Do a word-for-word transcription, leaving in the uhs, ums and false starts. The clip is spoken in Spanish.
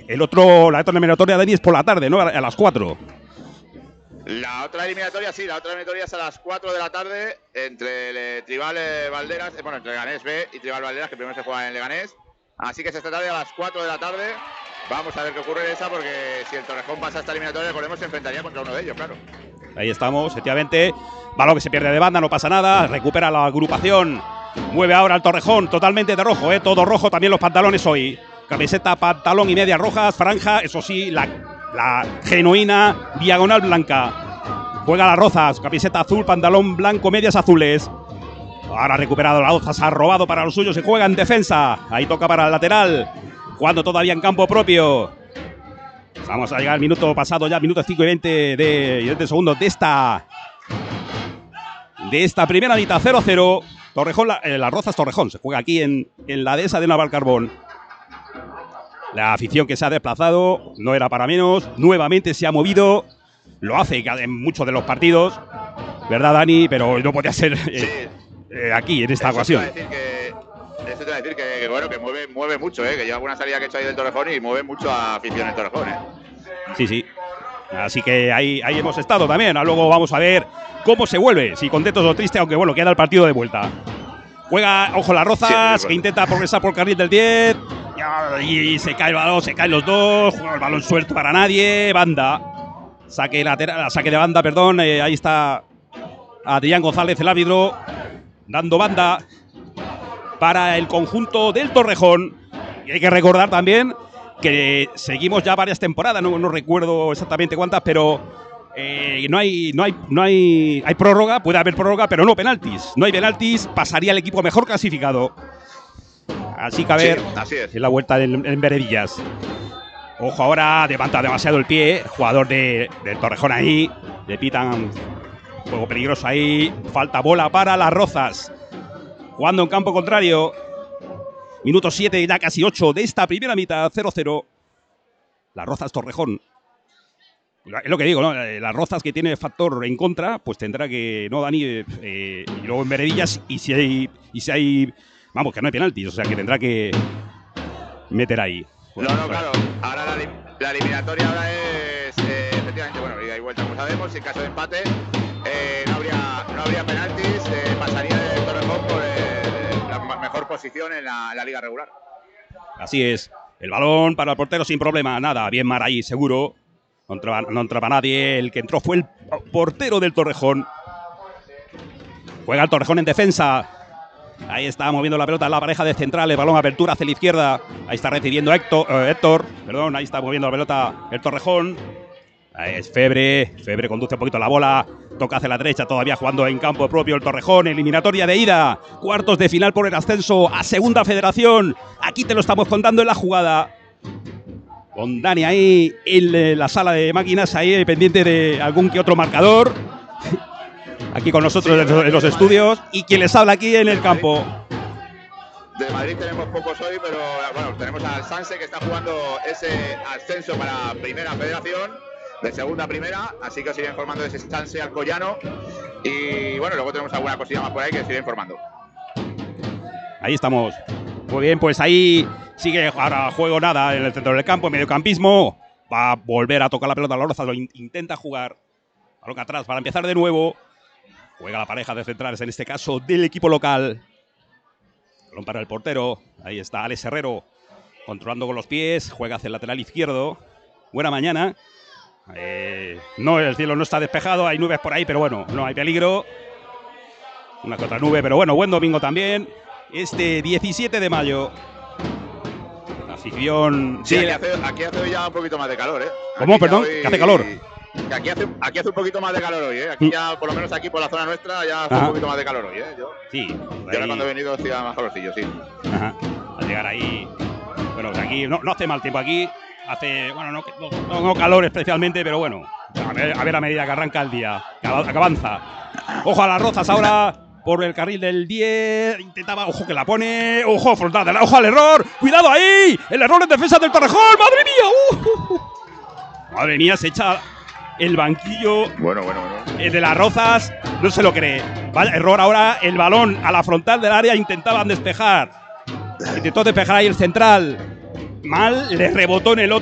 el otro, la otra eliminatoria, Dani, es por la tarde, ¿no? A las cuatro. La otra eliminatoria, sí, la otra eliminatoria es a las cuatro de la tarde entre el, eh, Tribal eh, Valderas, eh, bueno, entre Leganés B y Tribal Valderas, que primero se juega en Leganés. Así que es esta tarde a las cuatro de la tarde. Vamos a ver qué ocurre en esa, porque si el Torrejón pasa a esta eliminatoria, recordemos, se enfrentaría contra uno de ellos, claro. Ahí estamos, efectivamente. Balón que se pierde de banda, no pasa nada. Recupera la agrupación. Mueve ahora el Torrejón, totalmente de rojo, ¿eh? Todo rojo, también los pantalones hoy. Camiseta, pantalón y medias rojas, franja, eso sí, la, la genuina diagonal blanca. Juega Las Rozas, camiseta azul, pantalón blanco, medias azules. Ahora ha recuperado Las Rozas, ha robado para los suyos, se juega en defensa. Ahí toca para el lateral, jugando todavía en campo propio. Vamos a llegar al minuto pasado ya, minuto cinco y veinte de, y veinte segundos de esta, de esta primera mitad, cero cero. Torrejón, la, eh, Las Rozas, Torrejón, se juega aquí en, en la dehesa de Navalcarbón. La afición que se ha desplazado no era para menos, nuevamente se ha movido, lo hace en muchos de los partidos, ¿verdad, Dani? Pero no podía ser eh, sí. eh, aquí, en esta eso ocasión. Te que, eso te va a decir que, que, bueno, que mueve, mueve mucho, ¿eh? Que lleva alguna salida que he hecho ahí del Torrejón y mueve mucho a afición el Torrejón, ¿eh? Sí, sí. Así que ahí, ahí hemos estado también. Luego vamos a ver cómo se vuelve, si contentos o tristes, aunque bueno, queda el partido de vuelta. Juega, ojo, Las Rozas, sí, que intenta progresar por carril del diez. Y se cae el balón, se caen los dos. Juega el balón suelto para nadie. Banda. Saque lateral, saque de banda, perdón. Eh, ahí está Adrián González, el árbitro, dando banda para el conjunto del Torrejón. Y hay que recordar también que seguimos ya varias temporadas, no, no recuerdo exactamente cuántas, pero eh, no hay, no hay, no hay, hay prórroga, puede haber prórroga, pero no penaltis. No hay penaltis, pasaría el equipo mejor clasificado. Así que a ver, sí, así es. En la vuelta en, en Veredillas. Ojo ahora, levanta demasiado el pie, jugador de, del Torrejón ahí, le pitan juego peligroso ahí, falta bola para Las Rozas. Jugando en campo contrario. Minuto siete, ya casi ocho de esta primera mitad, cero cero. Las Rozas, Torrejón. Es lo que digo, ¿no? Las Rozas, que tiene factor en contra, pues tendrá que, ¿no, Dani? Eh, y luego en Veredillas, y si hay, y si hay, vamos, que no hay penaltis, o sea que tendrá que meter ahí. Bueno, no, no, claro. Ahora la, la eliminatoria ahora es, eh, efectivamente, bueno, ida y vuelta, como sabemos. En caso de empate, eh, no habría, no habría penaltis, eh, pasaría el Torrejón por eh, la mejor posición en la, en la liga regular. Así es. El balón para el portero sin problema, nada, bien Mar ahí, seguro. No entraba, no entraba nadie, el que entró fue el portero del Torrejón. Juega el Torrejón en defensa. Ahí está moviendo la pelota la pareja de centrales, balón apertura hacia la izquierda. Ahí está recibiendo Héctor, eh, Héctor, perdón, ahí está moviendo la pelota el Torrejón. Ahí es Febre, Febre conduce un poquito la bola, toca hacia la derecha, todavía jugando en campo propio el Torrejón, eliminatoria de ida, cuartos de final por el ascenso a Segunda Federación. Aquí te lo estamos contando en la jugada. Con Dani ahí en la sala de máquinas, ahí pendiente de algún que otro marcador. Aquí con nosotros sí, en los estudios. Y quien les habla aquí en el campo. De Madrid tenemos pocos hoy, pero bueno, tenemos al Sanse, que está jugando ese ascenso para Primera Federación, de Segunda a Primera, así que os iré informando de ese Sanse Alcoyano. Y bueno, luego tenemos alguna cosilla más por ahí que os iré informando. Ahí estamos. Muy bien, pues ahí sigue ahora juego nada en el centro del campo, en mediocampismo. Va a volver a tocar la pelota a Las Rozas, lo in intenta jugar. Balón atrás para empezar de nuevo. Juega la pareja de centrales, en este caso del equipo local. Balón para el portero. Ahí está Alex Herrero, controlando con los pies. Juega hacia el lateral izquierdo. Buena mañana. Eh, no, el cielo no está despejado, hay nubes por ahí, pero bueno, no hay peligro. Una que otra nube, pero bueno, buen domingo también. Este diecisiete de mayo. La afición. Sí, aquí hace, aquí hace hoy ya un poquito más de calor, ¿eh? ¿Cómo, perdón? Hoy... ¿Que hace calor? Que aquí hace, aquí hace un poquito más de calor hoy, ¿eh? Aquí ya, por lo menos aquí por la zona nuestra, ya hace Ajá. un poquito más de calor hoy, ¿eh? Yo, sí. Yo ahora cuando he venido hacía más calorcillo, sí. Ajá. Al llegar ahí. Bueno, aquí no, no hace mal tiempo aquí. Hace, bueno, no, no, no calor especialmente, pero bueno. A ver, a ver a medida que arranca el día, que avanza. Ojo a Las Rozas ahora. Por el carril del diez, intentaba, ojo que la pone, ojo, frontal, ojo al error, cuidado ahí, el error en defensa del Torrejón, madre mía, uh, uh, uh. Madre mía, se echa el banquillo bueno, bueno, bueno. Eh, de Las Rozas, no se lo cree, vaya error ahora, el balón a la frontal del área, intentaban despejar, intentó despejar ahí el central, mal, le rebotó en el otro.